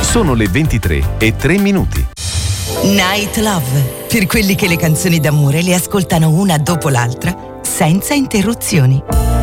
Sono le 23:03. Night Love, per quelli che le canzoni d'amore le ascoltano una dopo l'altra, senza interruzioni.